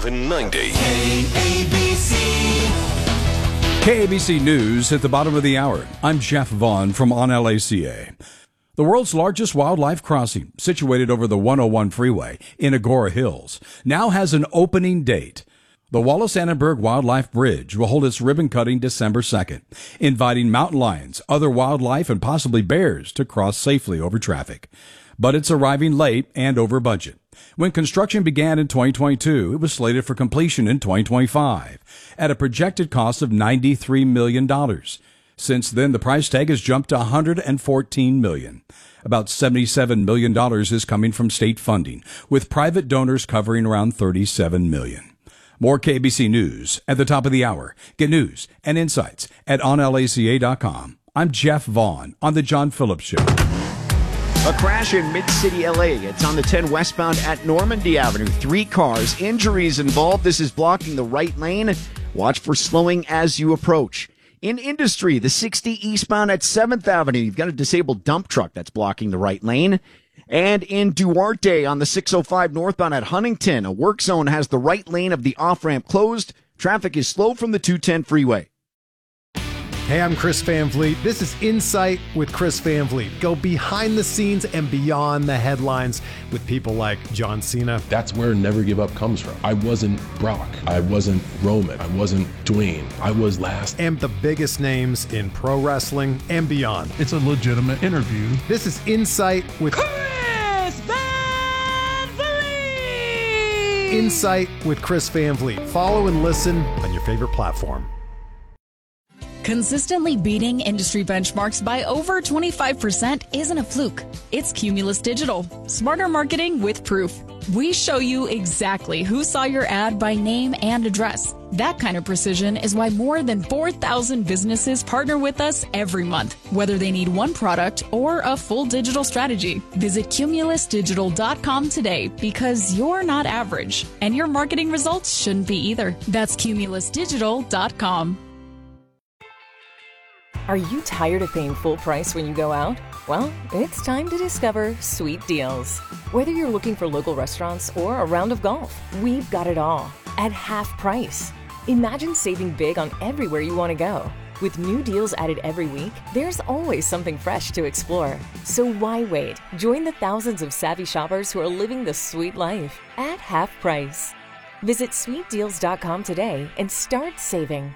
790. KABC News at the bottom of the hour. I'm Jeff Vaughn from On LACA. The world's largest wildlife crossing, situated over the 101 freeway in Agoura Hills, now has an opening date. The Wallace Annenberg Wildlife Bridge will hold its ribbon cutting December 2nd, inviting mountain lions, other wildlife, and possibly bears to cross safely over traffic. But it's arriving late and over budget. When construction began in 2022, it was slated for completion in 2025 at a projected cost of $93 million. Since then, the price tag has jumped to $114 million. About $77 million is coming from state funding, with private donors covering around $37 million. More KBC News at the top of the hour. Get news and insights at onlaca.com. I'm Jeff Vaughn on The John Phillips Show. A crash in Mid-City, LA. It's on the 10 westbound at Normandy Avenue. 3 cars, injuries involved. This is blocking the right lane. Watch for slowing as you approach. In industry, the 60 eastbound at 7th Avenue. You've got a disabled dump truck that's blocking the right lane. And in Duarte on the 605 northbound at Huntington, a work zone has the right lane of the off-ramp closed. Traffic is slow from the 210 freeway. Hey, I'm Chris Van Vliet. This is Insight with Chris Van Vliet. Go behind the scenes and beyond the headlines with people like John Cena. That's where Never Give Up comes from. I wasn't Brock. I wasn't Roman. I wasn't Dwayne. I was last. And the biggest names in pro wrestling and beyond. It's a legitimate interview. This is Insight with Chris Van Vliet. Insight with Chris Van Vliet. Follow and listen on your favorite platform. Consistently beating industry benchmarks by over 25% isn't a fluke. It's Cumulus Digital. Smarter marketing with proof. We show you exactly who saw your ad by name and address. That kind of precision is why more than 4,000 businesses partner with us every month, whether they need one product or a full digital strategy. Visit cumulusdigital.com today because you're not average, and your marketing results shouldn't be either. That's cumulusdigital.com. Are you tired of paying full price when you go out? Well, it's time to discover Sweet Deals. Whether you're looking for local restaurants or a round of golf, we've got it all at half price. Imagine saving big on everywhere you want to go. With new deals added every week, there's always something fresh to explore. So why wait? Join the thousands of savvy shoppers who are living the sweet life at half price. Visit sweetdeals.com today and start saving.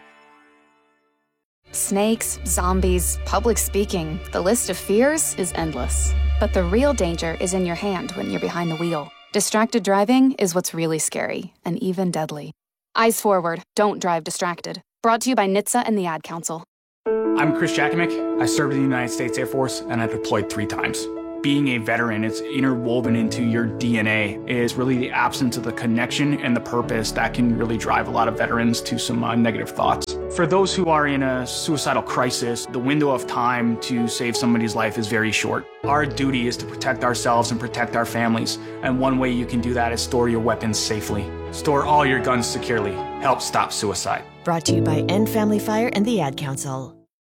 Snakes, zombies, public speaking, the list of fears is endless. But the real danger is in your hand when you're behind the wheel. Distracted driving is what's really scary and even deadly. Eyes forward, don't drive distracted. Brought to you by NHTSA and the Ad Council. I'm Chris Jakimick. I served in the United States Air Force and I deployed 3 times. Being a veteran, it's interwoven into your DNA, is really the absence of the connection and the purpose that can really drive a lot of veterans to some negative thoughts. For those who are in a suicidal crisis, the window of time to save somebody's life is very short. Our duty is to protect ourselves and protect our families, and one way you can do that is store your weapons safely. Store all your guns securely. Help stop suicide. Brought to you by End Family Fire and the Ad Council.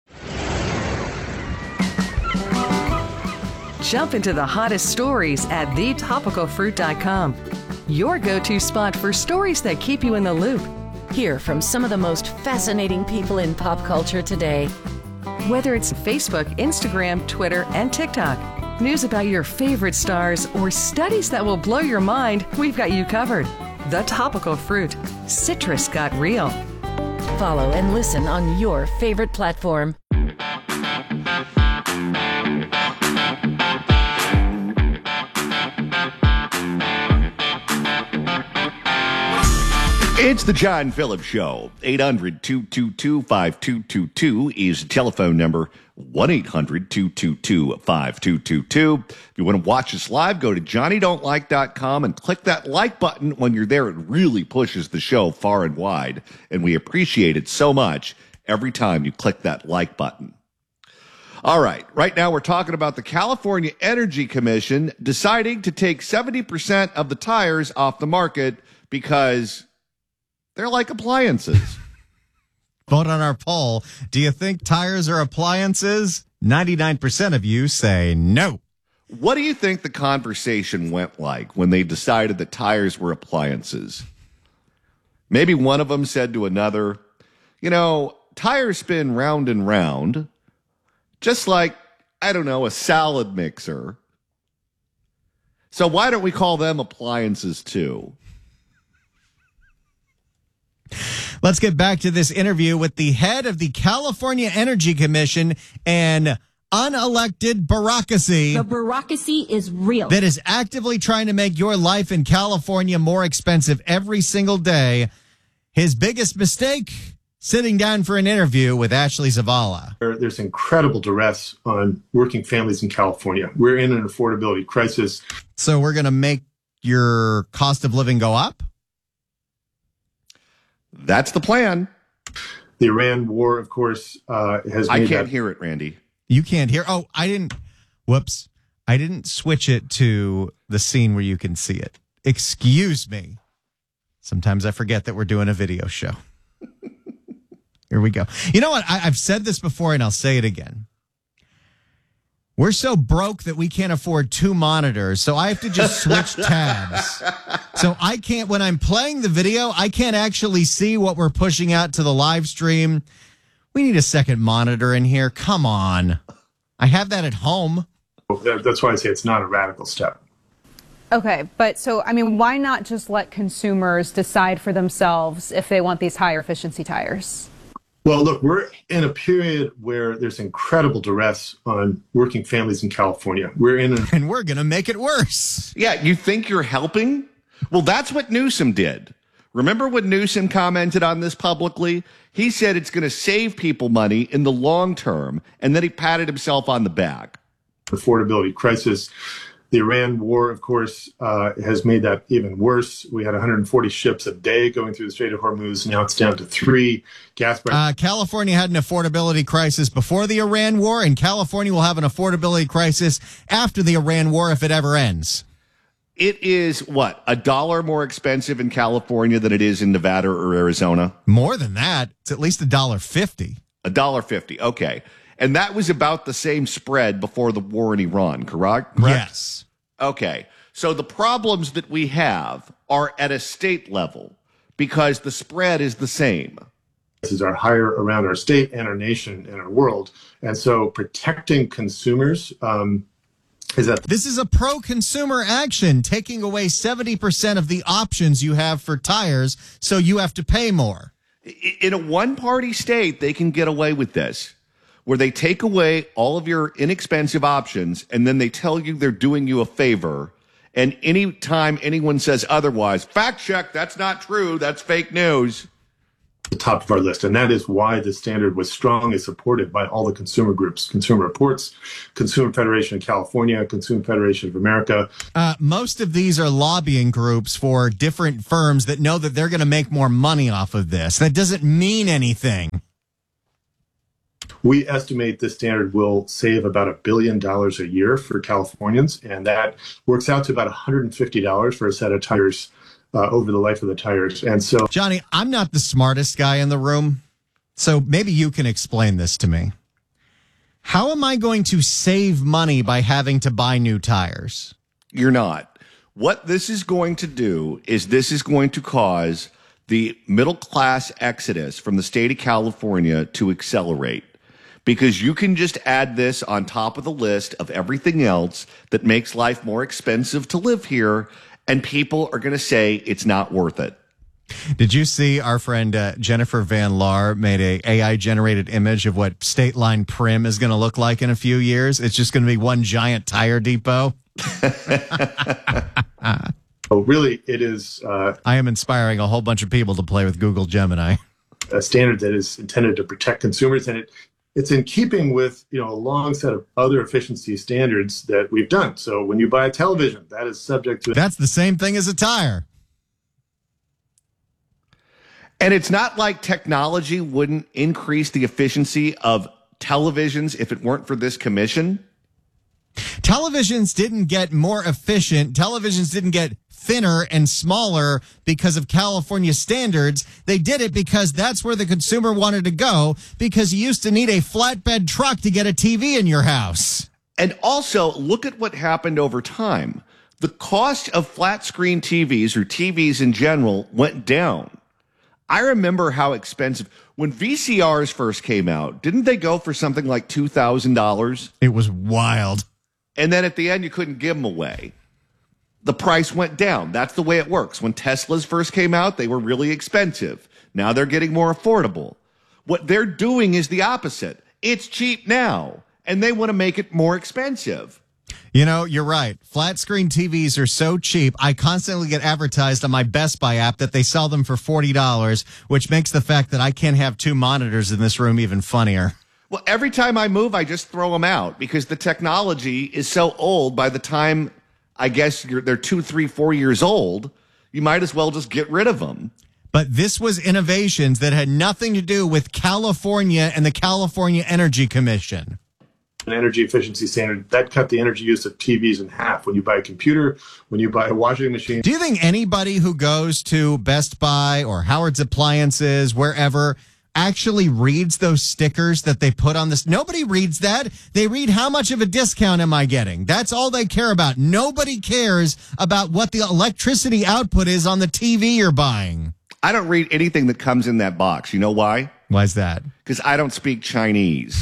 Jump into the hottest stories at thetopicalfruit.com. Your go-to spot for stories that keep you in the loop. Hear from some of the most fascinating people in pop culture today. Whether it's Facebook, Instagram, Twitter, and TikTok, news about your favorite stars, or studies that will blow your mind, we've got you covered. The Topical Fruit. Citrus got real. Follow and listen on your favorite platform. It's the John Phillips Show. 800-222-5222 is the telephone number. 1-800-222-5222. If you want to watch us live, go to johnnydon'tlike.com and click that like button. When you're there, it really pushes the show far and wide, and we appreciate it so much every time you click that like button. All right, right now we're talking about the California Energy Commission deciding to take 70% of the tires off the market because they're like appliances. Vote on our poll. Do you think tires are appliances? 99% of you say no. What do you think the conversation went like when they decided that tires were appliances? Maybe one of them said to another, you know, tires spin round and round, just like, I don't know, a salad mixer. So why don't we call them appliances too? Let's get back to this interview with the head of the California Energy Commission and unelected bureaucracy. The bureaucracy is real. That is actively trying to make your life in California more expensive every single day. His biggest mistake, sitting down for an interview with Ashley Zavala. There's incredible duress on working families in California. We're in an affordability crisis. So we're going to make your cost of living go up? That's the plan. The Iran war, of course, has made I can't hear it, Randy. You can't hear? Oh, I didn't switch it to the scene where you can see it. Excuse me. Sometimes I forget that we're doing a video show. Here we go. You know what? I've said this before and I'll say it again. We're so broke that we can't afford 2 monitors, so I have to just switch tabs. So I can't, when I'm playing the video, I can't actually see what we're pushing out to the live stream. We need a second monitor in here. Come on. I have that at home. That's why I say it's not a radical step. Okay, but so, I mean, why not just let consumers decide for themselves if they want these higher efficiency tires? Well, look, we're in a period where there's incredible duress on working families in California. And we're going to make it worse. Yeah, you think you're helping? Well, that's what Newsom did. Remember when Newsom commented on this publicly? He said it's going to save people money in the long term, and then he patted himself on the back. Affordability crisis. The Iran war, of course, has made that even worse. We had 140 ships a day going through the Strait of Hormuz. Now it's down to 3. Gas prices. California had an affordability crisis before the Iran war, and California will have an affordability crisis after the Iran war if it ever ends. It is, what, $1 more expensive in California than it is in Nevada or Arizona? More than that. It's at least $1.50. $1.50, okay. And that was about the same spread before the war in Iran, correct? Yes. Okay. So the problems that we have are at a state level because the spread is the same. Prices are higher around our state and our nation and our world. And so protecting consumers is that this is a pro-consumer action, taking away 70% of the options you have for tires, so you have to pay more. In a one-party state, they can get away with this, where they take away all of your inexpensive options, and then they tell you they're doing you a favor. And anytime anyone says otherwise, fact check, that's not true, that's fake news. The top of our list. And that is why the standard was strongly supported by all the consumer groups, Consumer Reports, Consumer Federation of California, Consumer Federation of America. Most of these are lobbying groups for different firms that know that they're going to make more money off of this. That doesn't mean anything. We estimate this standard will save about $1 billion a year for Californians, and that works out to about $150 for a set of tires over the life of the tires. And so, Johnny, I'm not the smartest guy in the room, so maybe you can explain this to me. How am I going to save money by having to buy new tires? You're not. What this is going to do is this is going to cause the middle class exodus from the state of California to accelerate. Because you can just add this on top of the list of everything else that makes life more expensive to live here, and people are going to say it's not worth it. Did you see our friend Jennifer Van Laar made a AI-generated image of what State Line Prim is going to look like in a few years? It's just going to be one giant tire depot. Oh, really, it is. I am inspiring a whole bunch of people to play with Google Gemini. A standard that is intended to protect consumers, and it's in keeping with, a long set of other efficiency standards that we've done. So when you buy a television, that is subject to... That's the same thing as a tire. And it's not like technology wouldn't increase the efficiency of televisions if it weren't for this commission. Televisions didn't get more efficient. Televisions didn't get thinner and smaller because of California standards. They did it because that's where the consumer wanted to go, because you used to need a flatbed truck to get a TV in your house. And also, look at what happened over time. The cost of flat screen TVs, or TVs in general, went down. I remember how expensive when VCRs first came out. Didn't they go for something like $2,000? It was wild. And then at the end, you couldn't give them away. The price went down. That's the way it works. When Teslas first came out, they were really expensive. Now they're getting more affordable. What they're doing is the opposite. It's cheap now, and they want to make it more expensive. You know, you're right. Flat screen TVs are so cheap. I constantly get advertised on my Best Buy app that they sell them for $40, which makes the fact that I can't have two monitors in this room even funnier. Well, every time I move, I just throw them out because the technology is so old. By the time, I guess, they're 2, 3, 4 years old, you might as well just get rid of them. But this was innovations that had nothing to do with California and the California Energy Commission. An energy efficiency standard that cut the energy use of TVs in half. When you buy a computer, when you buy a washing machine. Do you think anybody who goes to Best Buy or Howard's Appliances, wherever, actually reads those stickers that they put on this? Nobody reads that. They read how much of a discount am I getting? That's all they care about. Nobody cares about what the electricity output is on the TV you're buying. I don't read anything that comes in that box. You know why? Why's that? Because I don't speak Chinese.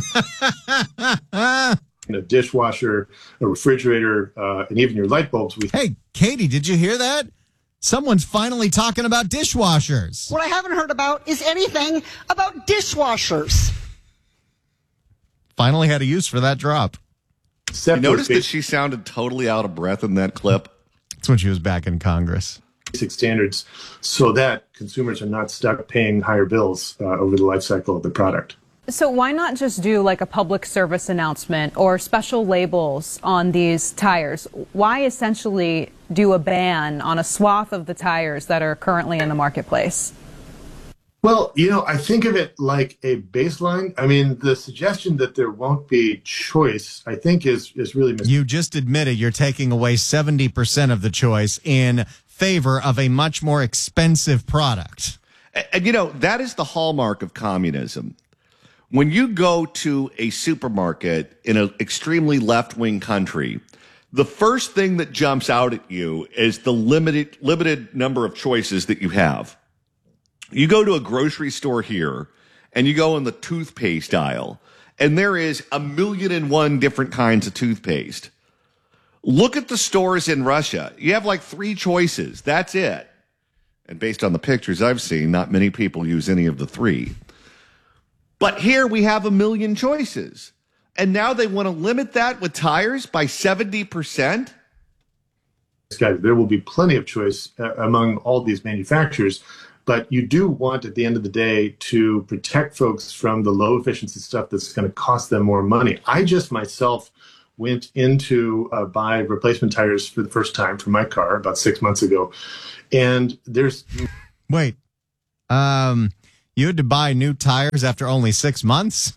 A dishwasher, a refrigerator, and even your light bulbs. Hey, Katie, did you hear that? Someone's finally talking about dishwashers. What I haven't heard about is anything about dishwashers. Finally had a use for that drop. You notice that she sounded totally out of breath in that clip? That's when she was back in Congress. Basic standards so that consumers are not stuck paying higher bills over the life cycle of the product. So why not just do like a public service announcement or special labels on these tires? Why essentially do a ban on a swath of the tires that are currently in the marketplace? Well, I think of it like a baseline. I mean, the suggestion that there won't be choice, I think, is really You just admitted you're taking away 70% of the choice in favor of a much more expensive product. And, that is the hallmark of communism. When you go to a supermarket in an extremely left-wing country, the first thing that jumps out at you is the limited number of choices that you have. You go to a grocery store here, and you go in the toothpaste aisle, and there is 1,000,001 different kinds of toothpaste. Look at the stores in Russia. You have like 3 choices. That's it. And based on the pictures I've seen, not many people use any of the 3. But here we have 1,000,000 choices. And now they want to limit that with tires by 70%? There will be plenty of choice among all these manufacturers. But you do want, at the end of the day, to protect folks from the low efficiency stuff that's going to cost them more money. I just myself went into buy replacement tires for the first time for my car about 6 months ago. And there's... Wait, you had to buy new tires after only 6 months?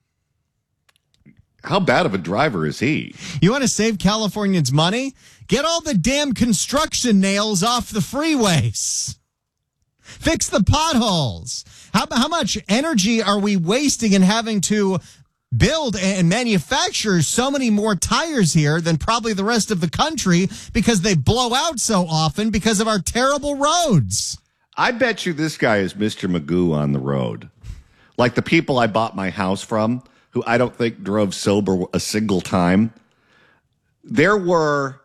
How bad of a driver is he? You want to save Californians money? Get all the damn construction nails off the freeways. Fix the potholes. How much energy are we wasting in having to build and manufacture so many more tires here than probably the rest of the country because they blow out so often because of our terrible roads? I bet you this guy is Mr. Magoo on the road. Like the people I bought my house from, who I don't think drove sober a single time. There were,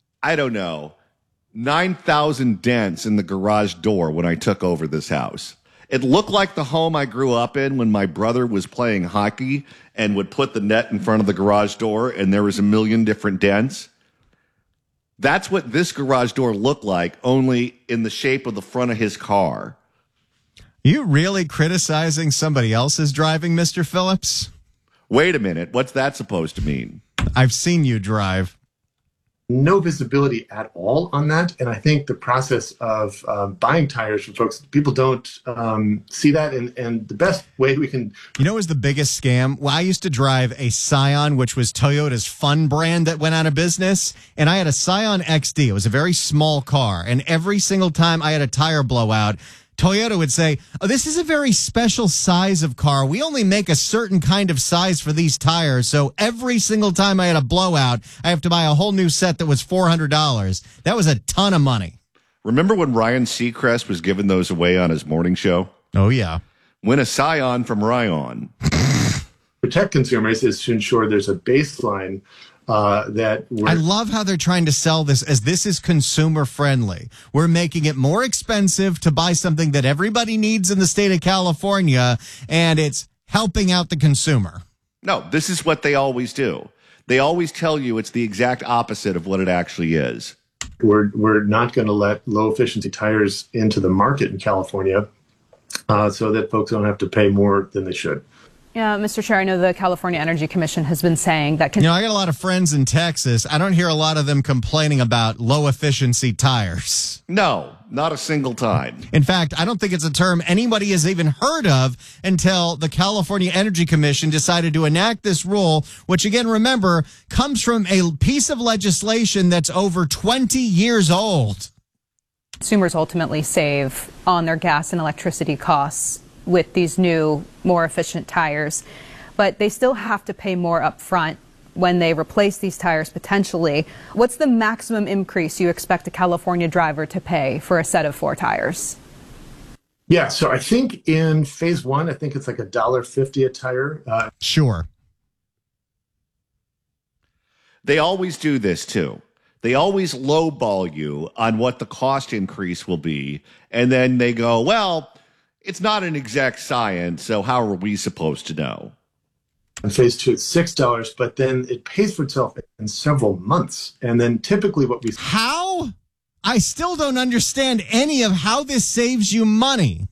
9,000 dents in the garage door when I took over this house. It looked like the home I grew up in when my brother was playing hockey and would put the net in front of the garage door and there was 1,000,000 different dents. That's what this garage door looked like, only in the shape of the front of his car. You really criticizing somebody else's driving, Mr. Phillips? Wait a minute. What's that supposed to mean? I've seen you drive. No visibility at all on that. And I think the process of buying tires from folks, people don't see that. And the best way we can... You know what was the biggest scam? Well, I used to drive a Scion, which was Toyota's fun brand that went out of business. And I had a Scion XD. It was a very small car. And every single time I had a tire blowout, Toyota would say, "Oh, this is a very special size of car. We only make a certain kind of size for these tires. So every single time I had a blowout, I have to buy a whole new set that was $400. That was a ton of money." Remember when Ryan Seacrest was giving those away on his morning show? Oh, yeah. Win a Scion from Ryan. Protect consumers is to ensure there's a baseline that I love how they're trying to sell this as this is consumer friendly. We're making it more expensive to buy something that everybody needs in the state of California, and it's helping out the consumer. No, this is what they always do. They always tell you it's the exact opposite of what it actually is. We're not going to let low efficiency tires into the market in California so that folks don't have to pay more than they should. Yeah, Mr. Chair, I know the California Energy Commission has been saying that... I got a lot of friends in Texas. I don't hear a lot of them complaining about low-efficiency tires. No, not a single time. In fact, I don't think it's a term anybody has even heard of until the California Energy Commission decided to enact this rule, which, again, remember, comes from a piece of legislation that's over 20 years old. Consumers ultimately save on their gas and electricity costs with these new, more efficient tires, but they still have to pay more up front when they replace these tires potentially. What's the maximum increase you expect a California driver to pay for a set of 4 tires? Yeah, so I think in phase 1, I think it's like $1.50 a tire. Sure. They always do this too. They always lowball you on what the cost increase will be, and then they go, well, it's not an exact science, so how are we supposed to know? In phase 2, it's $6, but then it pays for itself in several months. And then typically what we... How? I still don't understand any of how this saves you money.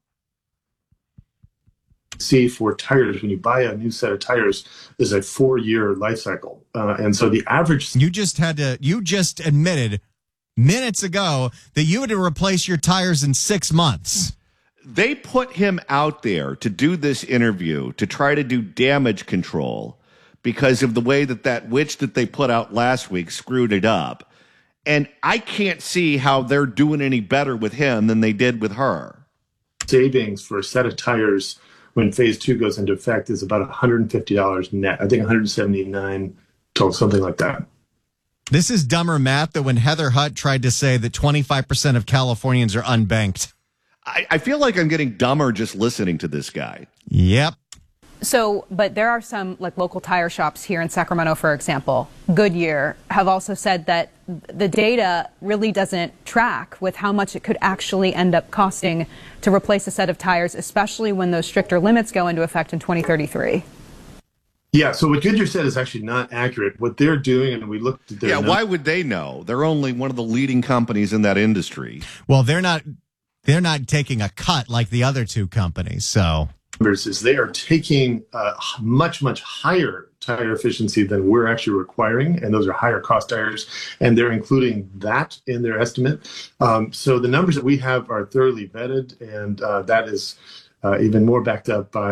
See for tires, when you buy a new set of tires, is a 4-year life cycle. And so the average... You just admitted minutes ago that you had to replace your tires in 6 months. They put him out there to do this interview to try to do damage control because of the way that witch that they put out last week screwed it up. And I can't see how they're doing any better with him than they did with her. Savings for a set of tires when phase 2 goes into effect is about $150 net. I think $179 total, something like that. This is dumber math than when Heather Hutt tried to say that 25% of Californians are unbanked. I feel like I'm getting dumber just listening to this guy. Yep. So, but there are some like local tire shops here in Sacramento, for example, Goodyear, have also said that the data really doesn't track with how much it could actually end up costing to replace a set of tires, especially when those stricter limits go into effect in 2033. Yeah, so what Goodyear said is actually not accurate. What they're doing, and we looked at their... Yeah, why would they know? They're only one of the leading companies in that industry. Well, they're not taking a cut like the other 2 companies, so... Is they are taking much, much higher tire efficiency than we're actually requiring, and those are higher cost tires, and they're including that in their estimate. So the numbers that we have are thoroughly vetted, and that is even more backed up by